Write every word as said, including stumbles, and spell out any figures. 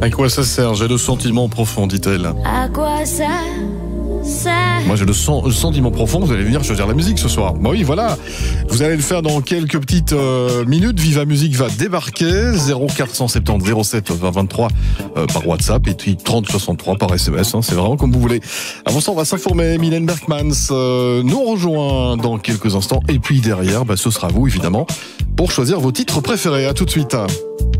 À quoi ça sert? J'ai le sentiment profond, dit-elle. À quoi ça sert? Moi, j'ai le, sen- le sentiment profond, vous allez venir choisir la musique ce soir. Bah oui, voilà. Vous allez le faire dans quelques petites euh, minutes. Viva Musique va débarquer. zéro quatre cent soixante-dix zéro sept vingt vingt-trois euh, par WhatsApp et puis trente soixante-trois par S M S. Hein, c'est vraiment comme vous voulez. Avant ça, on va s'informer. Mylène Berkmans euh, nous rejoint dans quelques instants. Et puis derrière, bah, ce sera vous, évidemment, pour choisir vos titres préférés. À tout de suite.